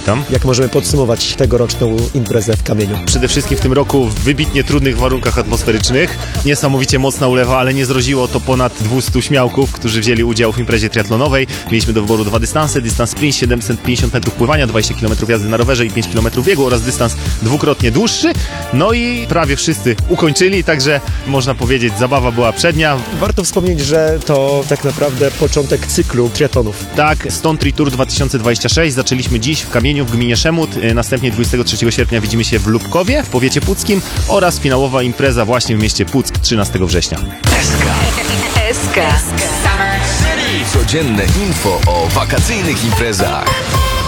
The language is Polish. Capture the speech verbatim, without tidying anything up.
witam. Jak możemy podsumować tegoroczną imprezę w Kamieniu? Przede wszystkim w tym roku w wybitnie trudnych warunkach atmosferycznych. Niesamowicie mocna ulewa, ale nie zroziło to ponad dwieście śmiałków, którzy wzięli udział w imprezie triatlonowej. Mieliśmy do wyboru dwa dystanse, dystans sprint siedemset pięćdziesiąt metrów pływania, dwadzieścia kilometrów jazdy na rowerze i pięć kilometrów biegu oraz dystans dwukrotnie dłuższy. No i prawie wszyscy ukończyli, także można powiedzieć, zabawa była przednia. Warto wspomnieć, że to tak naprawdę początek cyklu triatlonów. Tak, Stone Tri Tour dwa tysiące dwadzieścia sześć zaczęliśmy dziś w Kamieniu w gminie Szemut, następnie dwudziestego trzeciego sierpnia widzimy się w Lubkowie w powiecie puckim oraz finałowa impreza właśnie w mieście Puck trzynastego września. S K. S K. Codzienne info o wakacyjnych imprezach.